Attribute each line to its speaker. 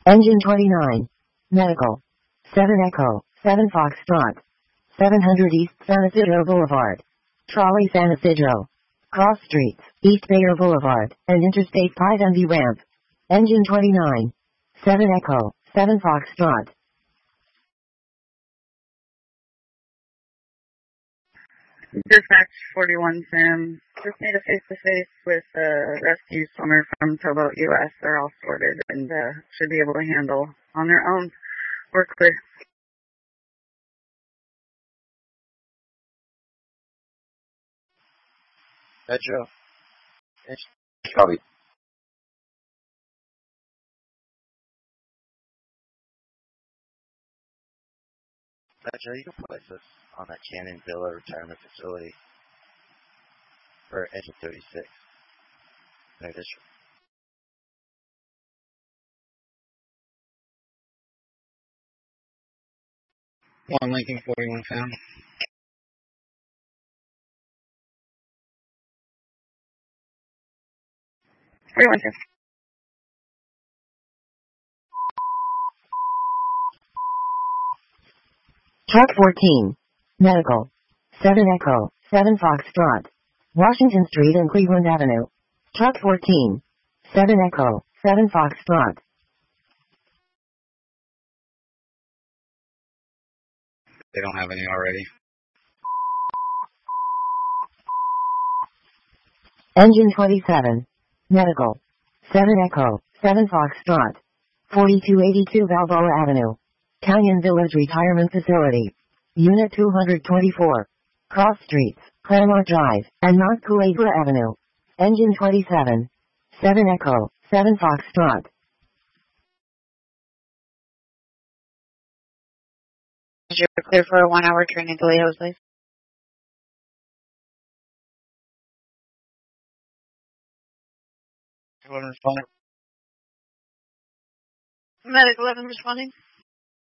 Speaker 1: Engine 29. Medical. 7 Echo, 7 Foxtrot. 700 East San Isidro Boulevard. Trolley San Isidro. Cross Streets, East Bayer Boulevard, and Interstate 5 MV Ramp. Engine 29. 7 Echo, 7 Foxtrot.
Speaker 2: Dispatch 41 Sam. Just need a face-to-face with a rescue swimmer from Towboat US. They're all sorted and should be able to handle on their own. We're clear.
Speaker 3: Metro. Copy. Metro, you can place us on that Cannon Villa retirement facility for Engine 36. No district.
Speaker 4: One Lincoln 41 Sam.
Speaker 1: Truck 14. Medical. 7 Echo, 7 Foxtrot. Washington Street and Cleveland Avenue. Truck 14. 7 Echo, 7 Foxtrot.
Speaker 4: They don't have any already.
Speaker 1: Engine 27. Medical. 7 Echo, 7 Foxtrot. 4282 Balboa Avenue. Canyon Village Retirement Facility. Unit 224. Cross Streets, Claremont Drive, and North Culebra Avenue. Engine 27. 7 Echo, 7 Foxtrot.
Speaker 5: You're clear for a 1-hour training delay, Jose.
Speaker 4: Everyone responding?
Speaker 5: Medic 11 responding.